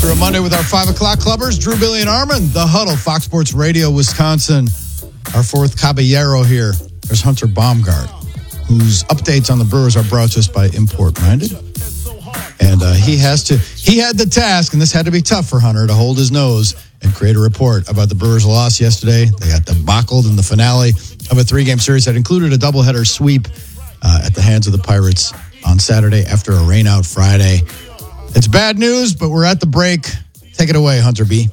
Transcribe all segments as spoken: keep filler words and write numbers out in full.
Through a Monday with our five o'clock clubbers, Drew, Billy, and Armin. The Huddle, Fox Sports Radio, Wisconsin. Our fourth caballero here. There's Hunter Baumgart, whose updates on the Brewers are brought to us by Import Minded. And uh, he has to, he had the task, and this had to be tough for Hunter, to hold his nose and create a report about the Brewers' loss yesterday. They got debacled in the finale of a three-game series that included a doubleheader sweep uh, at the hands of the Pirates on Saturday after a rainout Friday. It's bad news, but we're at the break. Take it away, Hunter B.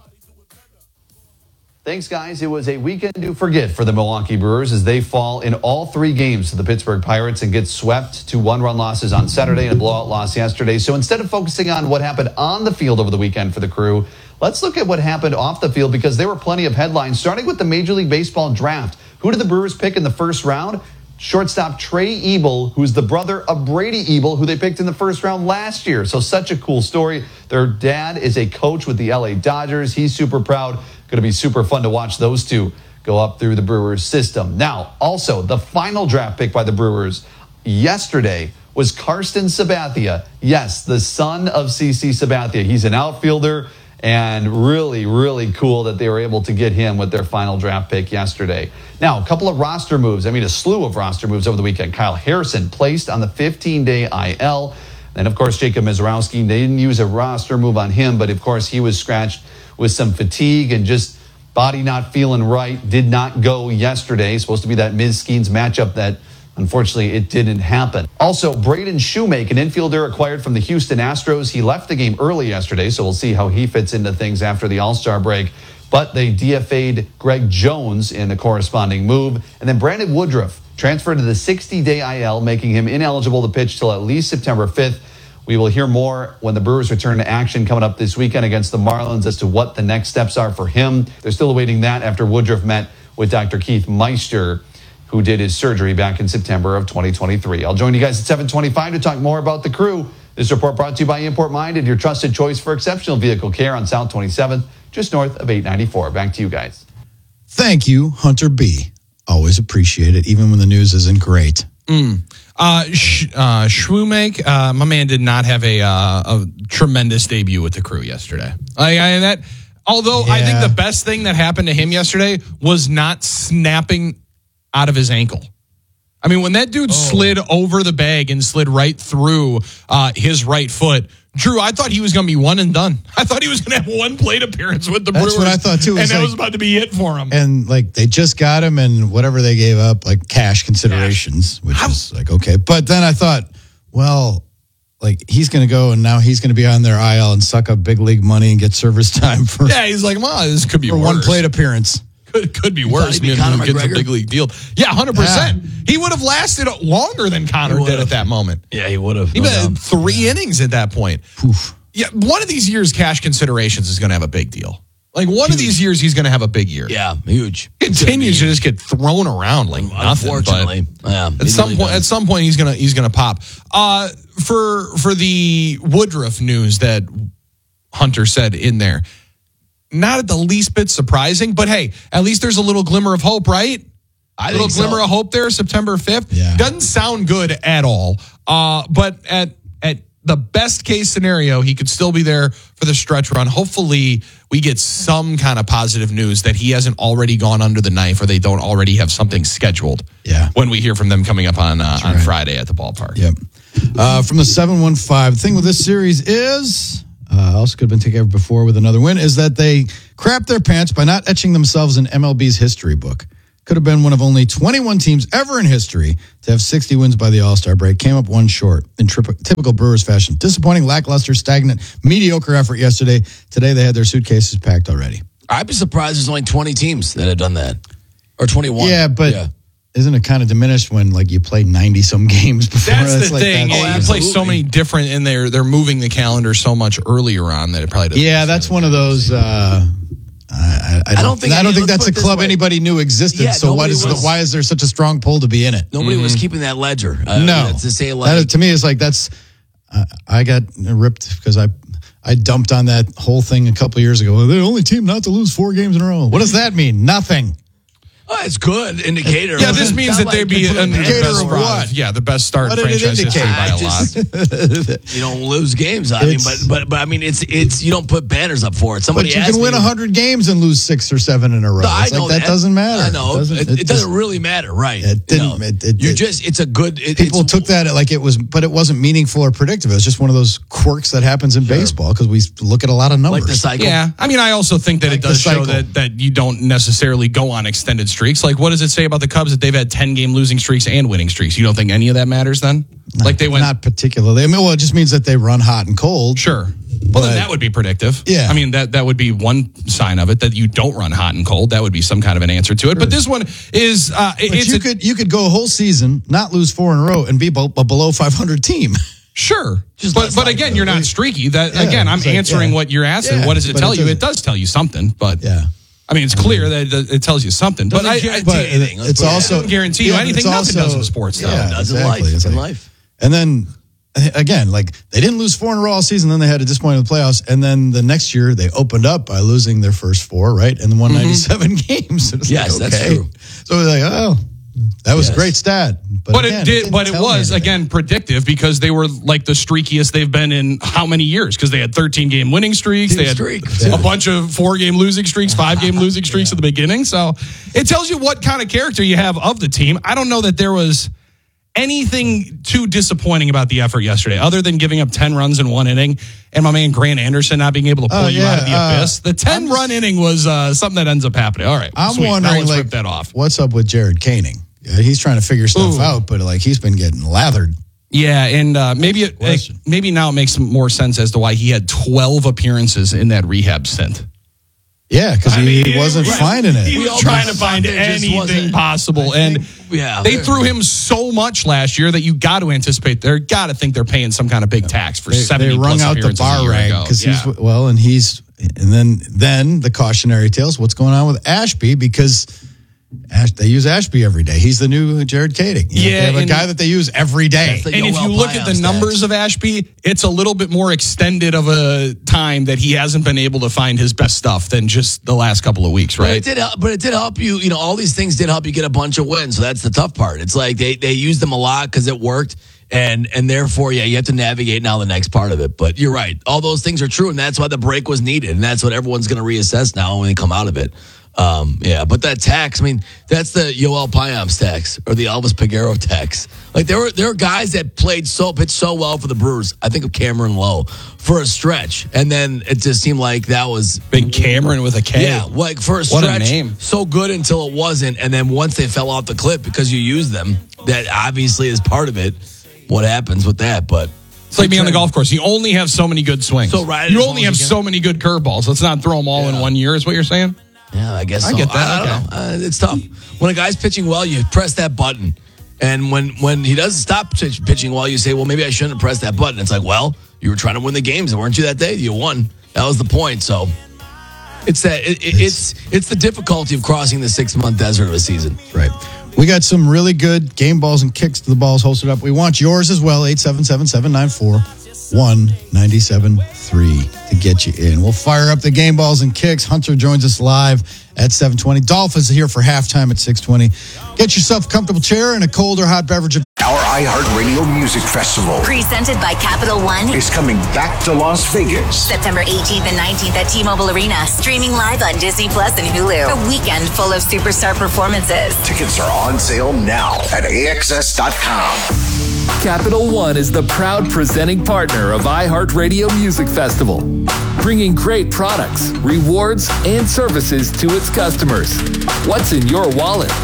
Thanks, guys. It was a weekend to forget for the Milwaukee Brewers as they fall in all three games to the Pittsburgh Pirates and get swept to one-run losses on Saturday and a blowout loss yesterday. So instead of focusing on what happened on the field over the weekend for the crew, let's look at what happened off the field because there were plenty of headlines, starting with the Major League Baseball draft. Who did the Brewers pick in the first round? Shortstop Trey Ebel, who's the brother of Brady Ebel, who they picked in the first round last year. So such a cool story. Their dad is a coach with the L A Dodgers. He's super proud. Going to be super fun to watch those two go up through the Brewers system. Now, also, the final draft pick by the Brewers yesterday was Karsten Sabathia. Yes, the son of CeCe Sabathia. He's an outfielder. And really, really cool that they were able to get him with their final draft pick yesterday. Now, a couple of roster moves. I mean, a slew of roster moves over the weekend. Kyle Harrison placed on the fifteen-day I L. And, of course, Jacob Mizorowski, they didn't use a roster move on him. But, of course, he was scratched with some fatigue and just body not feeling right. Did not go yesterday. Supposed to be that Miz-Skeens matchup that, unfortunately, it didn't happen. Also, Braden Shoemake, an infielder acquired from the Houston Astros. He left the game early yesterday, so we'll see how he fits into things after the All-Star break. But they D F A'd Greg Jones in a corresponding move. And then Brandon Woodruff transferred to the sixty-day I L, making him ineligible to pitch till at least September fifth. We will hear more when the Brewers return to action coming up this weekend against the Marlins as to what the next steps are for him. They're still awaiting that after Woodruff met with Doctor Keith Meister, who did his surgery back in September of twenty twenty-three. I'll join you guys at seven twenty-five to talk more about the crew. This report brought to you by Import Minded, your trusted choice for exceptional vehicle care on South twenty-seventh, just north of eight ninety-four. Back to you guys. Thank you, Hunter B. Always appreciate it, even when the news isn't great. Mm. Uh, Sh- uh, Shoemake, uh, my man did not have a, uh, a tremendous debut with the crew yesterday. I, I that, although yeah. I think the best thing that happened to him yesterday was not snapping out of his ankle. I mean, when that dude oh. slid over the bag and slid right through uh, his right foot, Drew, I thought he was going to be one and done. I thought he was going to have one plate appearance with the Brewers. That's what I thought too. And that like, was about to be it for him. And like they just got him, and whatever they gave up, like cash considerations, cash. which How? is like okay. But then I thought, well, like he's going to go, and now he's going to be on their I L and suck up big league money and get service time for. Yeah, he's like, well, this could be for worse. one plate appearance. Could, could be worse. He gets a big league deal. Yeah, one hundred percent. Yeah. He would have lasted longer than Connor did at that moment. Yeah, he would have. He no had three yeah. innings at that point. Oof. Yeah, one of these years, cash considerations is going to have a big deal. Like one huge. of these years, he's going to have a big year. Yeah, huge. Continues to just get thrown around like nothing. Unfortunately, yeah, at some really point, does. at some point, he's gonna he's gonna pop. Uh, for for the Woodruff news that Hunter said in there. Not the least bit surprising, but hey, at least there's a little glimmer of hope, right? I a little think glimmer so. of hope there, September fifth. Yeah. Doesn't sound good at all. Uh, but at at the best case scenario, he could still be there for the stretch run. Hopefully, we get some kind of positive news that he hasn't already gone under the knife or they don't already have something scheduled. Yeah. When we hear from them coming up on uh, on right. Friday at the ballpark. Yep. Uh, from the seven one five, the thing with this series is... Uh, also could have been taken over before with another win, is that they crapped their pants by not etching themselves in M L B's history book. Could have been one of only twenty-one teams ever in history to have sixty wins by the All-Star break. Came up one short in tri- typical Brewers fashion. Disappointing, lackluster, stagnant, mediocre effort yesterday. Today they had their suitcases packed already. I'd be surprised there's only twenty teams that have done that. Or twenty-one. Yeah, but... Yeah. Isn't it kind of diminished when like you play ninety some games before? That's, That's the like thing. That. Oh, yeah, you play so many different, and they're they're moving the calendar so much earlier on that it probably doesn't. Yeah, that's one of those. Uh, I, I, I, don't, I don't think I don't think that's a club anybody knew existed. Yeah, so what is the, why is there such a strong pull to be in it? Nobody mm-hmm. was keeping that ledger. Uh, no, to say like, that, to me is like that's. Uh, I got ripped because I. I dumped on that whole thing a couple of years ago. They're the only team not to lose four games in a row. What does that mean? Nothing. Oh, it's good indicator. Yeah, this means that they'd be an indicator best of start. what? Yeah, the best start What in did it franchise history indicate? by I a just- lot. You don't lose games. I mean, but but but I mean, it's it's you don't put banners up for it. Somebody But you asked can win me- one hundred games and lose six or seven in a row. No, I It's like, know that, that doesn't matter. I know It doesn't, it, it it doesn't just- really matter, right? It didn't- You know, it- it- you're it- just it's a good. It, People it's, took that like it was, but it wasn't meaningful or predictive. It was just one of those quirks that happens in baseball because we look at a lot of numbers. like the cycle. Yeah, I mean, I also think that Like it the does show cycle. that that you don't necessarily go on extended streaks. Like, what does it say about the Cubs that they've had ten game losing streaks and winning streaks? You don't think any of that matters then? Not, like they went not particularly. I mean, well, it just means that they run hot and cold. sure. Well, But- then that would be predictive. Yeah. I mean, that that would be one sign of it that you don't run hot and cold. That would be some kind of an answer to it. But this one is uh, But it's you a, could you could go a whole season, not lose four in a row, and be be- a below five hundred team. Sure. Just but less but like again, that. you're not streaky. That Yeah, again, I'm it's like, answering yeah. what you're asking. Yeah, What does it but tell it you? It doesn't- does tell you something, but Yeah. I mean, it's clear that it, it tells you something. But I, I, But anything. Let's it's put it also I don't guarantee you yeah, but anything. it's Nothing also- does in sports, though. Yeah, It does in exactly. life. It's In like- life. And then again, like they didn't lose four in a row all season. Then they had a disappointment in the playoffs, and then the next year they opened up by losing their first four, right, and won ninety-seven games. It was Yes, like, that's okay. true. So we're like, oh, that was Yes. a great stat. But, But again, it did. didn't But it tell me was anything. again predictive because they were like the streakiest they've been in how many years? Because they had thirteen game winning streaks, Team they had streak. a Yeah. bunch of four game losing streaks, five game losing streaks at the beginning. So it tells you what kind of character you have of the team. I don't know that there was anything too disappointing about the effort yesterday, other than giving up ten runs in one inning and my man Grant Anderson not being able to pull Oh, you yeah, out of the uh, abyss. The ten run inning was uh, something that ends up happening. All right, I'm sweet. Now wondering, let's like, rip that off. what's up with Jared Koenig? Yeah, he's trying to figure stuff Ooh. out, but like he's been getting lathered. Yeah, and uh, maybe it, question. maybe now it makes more sense as to why he had twelve appearances in that rehab stint. Yeah, because I he, mean, he wasn't right. finding it. He We was all trying just to find thought there just anything wasn't- possible, and yeah, they there- threw him so much last year that you got to anticipate they're got to think they're paying some kind of big tax for They, seventy they rung plus out the appearances a bar year rag ago. because Yeah. he's well, and he's and then then the cautionary tales. What's going on with Ashby? Because Ash, they use Ashby every day. He's the new Jared Koenig. You know, Yeah, they have a and- guy that they use every day. That's the- And if Yoel you look at the Payam's numbers stats. of Ashby, it's a little bit more extended of a time that he hasn't been able to find his best stuff than just the last couple of weeks, But it right? did help, but it did help you. You know, all these things did help you get a bunch of wins. So that's the tough part. It's like they they used them a lot because it worked, and and therefore, yeah, you have to navigate now the next part of it. But you're right, all those things are true, and that's why the break was needed, and that's what everyone's going to reassess now when they come out of it. Um, yeah, but that tax, I mean, that's the Yoel Payam's tax or the Elvis Peguero tax. Like there were there were guys that played so pitched so well for the Brewers. I think of Cameron Lowe for a stretch, and then it just seemed like that was Big Cameron with a K. yeah, like for a What a stretch, name. so good until it wasn't, and then once they fell off the cliff because you used them, that obviously is part of it. What happens with that? But It's like me on the golf course. You only have so many good swings. So ride it you as only long have as you can. so many good curveballs. Let's not throw them all in Yeah. one year, is what you're saying? yeah, I guess I so. get that, I, I don't know. Uh, it's tough when a guy's pitching well. You press that button, and when when he doesn't stop pitch, pitching well, you say, "Well, maybe I shouldn't have pressed that button." It's like, well, you were trying to win the games, weren't you? That day, you won. That was the point. So. It's that it, it, it's it's the difficulty of crossing the six month desert of a season. Right. We got some really good game balls and kicks to the balls hosted up. We want yours as well. eight seven seven, seven nine four, one nine seven three to get you in. We'll fire up the game balls and kicks. Hunter joins us live at seven twenty. Dolphins are here for halftime at six twenty. Get yourself a comfortable chair and a cold or hot beverage. Our iHeartRadio Music Festival Presented by Capital One. is coming back to Las Vegas. September eighteenth and nineteenth at T-Mobile Arena. Streaming live on Disney Plus and Hulu. A weekend full of superstar performances. Tickets are on sale now at A X S dot com. Capital One is the proud presenting partner of iHeartRadio Music Festival, bringing great products, rewards, and services to its customers. What's in your wallet?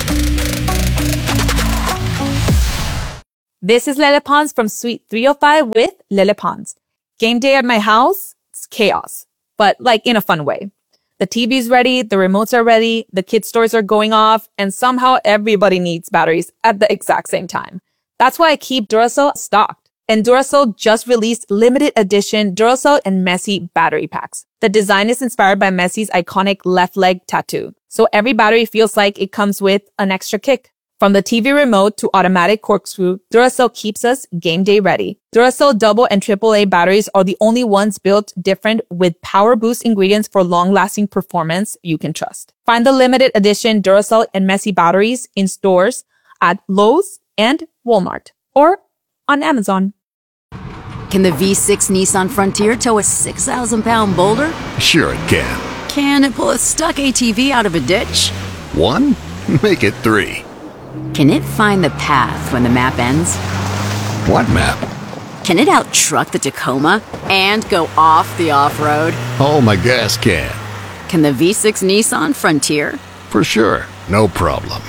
This is Lele Pons from Suite three oh five with Lele Pons. Game day at my house, it's chaos, but like in a fun way. The T V's ready, the remotes are ready, the kids' stores are going off, and somehow everybody needs batteries at the exact same time. That's why I keep Duracell stocked. And Duracell just released limited edition Duracell and Messi battery packs. The design is inspired by Messi's iconic left leg tattoo. So every battery feels like it comes with an extra kick. From the T V remote to automatic corkscrew, Duracell keeps us game day ready. Duracell double and triple A batteries are the only ones built different with power boost ingredients for long-lasting performance you can trust. Find the limited edition Duracell and Messi batteries in stores at Lowe's and Walmart or on Amazon. Can the V six Nissan Frontier tow a six thousand pound boulder? Sure it can. Can it pull a stuck A T V out of a ditch? One? Make it three. Can it find the path when the map ends? What map? Can it out-truck the Tacoma and go off the off-road? Oh, my gas can. Can the V six Nissan Frontier? For sure. No problem.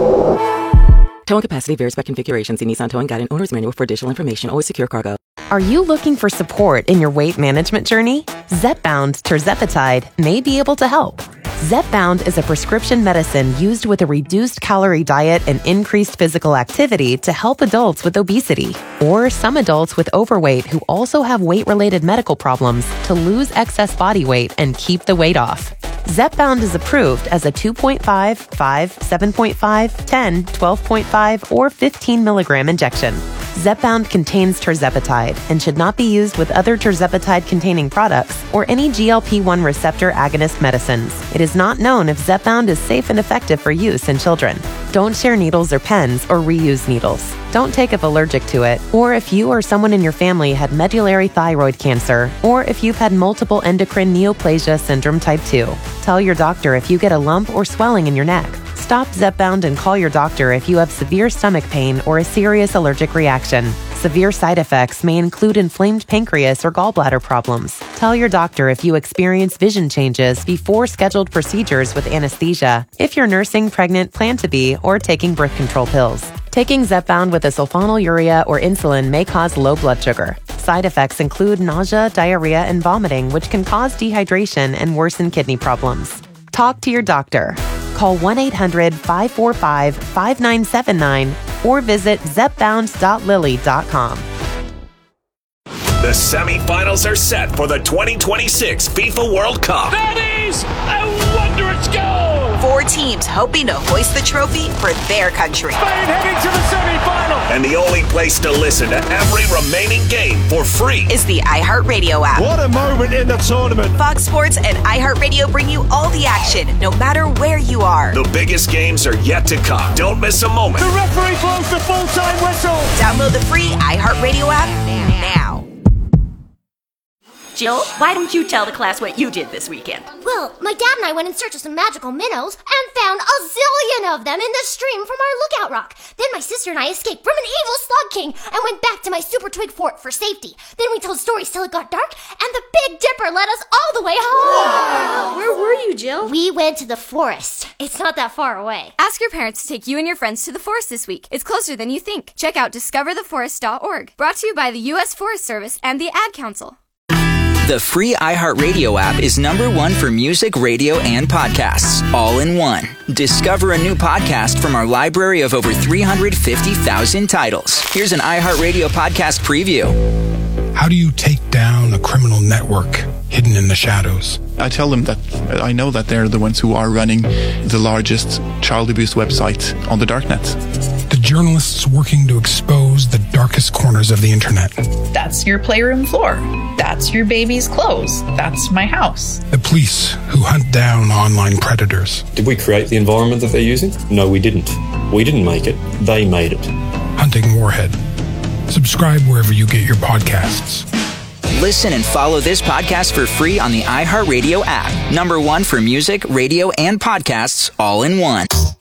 Towing capacity varies by configuration. See Nissan Towing Guide and Owner's Manual for additional information. Always secure cargo. Are you looking for support in your weight management journey? Zepbound Tirzepatide may be able to help. Zepbound is a prescription medicine used with a reduced calorie diet and increased physical activity to help adults with obesity or some adults with overweight who also have weight-related medical problems to lose excess body weight and keep the weight off. Zepbound is approved as a two point five, five, seven point five, ten, twelve point five, or fifteen milligram injection. Zepbound contains tirzepatide and should not be used with other tirzepatide-containing products or any G L P one receptor agonist medicines. It is not known if Zepbound is safe and effective for use in children. Don't share needles or pens or reuse needles. Don't take if allergic to it, or if you or someone in your family had medullary thyroid cancer, or if you've had multiple endocrine neoplasia syndrome type two. Tell your doctor if you get a lump or swelling in your neck. Stop Zepbound and call your doctor if you have severe stomach pain or a serious allergic reaction. Severe side effects may include inflamed pancreas or gallbladder problems. Tell your doctor if you experience vision changes before scheduled procedures with anesthesia, if you're nursing, pregnant, plan to be, or taking birth control pills. Taking Zepbound with a sulfonylurea or insulin may cause low blood sugar. Side effects include nausea, diarrhea, and vomiting, which can cause dehydration and worsen kidney problems. Talk to your doctor. Call one eight hundred, five four five, five nine seven nine or visit zepbound dot lilly dot com. The semifinals are set for the twenty twenty-six FIFA World Cup. That is a wondrous goal! Four teams hoping to hoist the trophy for their country. Spain heading to the semifinal! And the only place to listen to every remaining game for free is the iHeartRadio app. What a moment in the tournament! Fox Sports and iHeartRadio bring you all the action, no matter where you are. The biggest games are yet to come. Don't miss a moment. The referee blows the full-time whistle! Download the free iHeartRadio app now. Jill, why don't you tell the class what you did this weekend? Well, my dad and I went in search of some magical minnows and found a zillion of them in the stream from our lookout rock. Then my sister and I escaped from an evil slug king and went back to my super twig fort for safety. Then we told stories till it got dark, and the Big Dipper led us all the way home. Wow. Where were you, Jill? We went to the forest. It's not that far away. Ask your parents to take you and your friends to the forest this week. It's closer than you think. Check out discover the forest dot org. Brought to you by the U S Forest Service and the Ad Council. The free iHeartRadio app is number one for music, radio, and podcasts, all in one. Discover a new podcast from our library of over three hundred fifty thousand titles. Here's an iHeartRadio podcast preview. How do you take down a criminal network hidden in the shadows? I tell them that I know that they're the ones who are running the largest child abuse website on the darknet. The journalists working to expose the darkest corners of the internet. That's your playroom floor. That's your baby's clothes. That's my house. The police who hunt down online predators. Did we create the environment that they're using? No, we didn't. We didn't make it. They made it. Hunting Warhead. Subscribe wherever you get your podcasts. Listen and follow this podcast for free on the iHeartRadio app. Number one for music, radio, and podcasts, all in one.